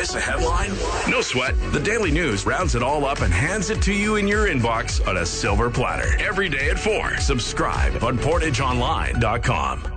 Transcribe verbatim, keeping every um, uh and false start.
miss a headline? No sweat. The Daily News rounds it all up and hands it to you in your inbox on a silver platter. Every day at four. Subscribe on portage online dot com.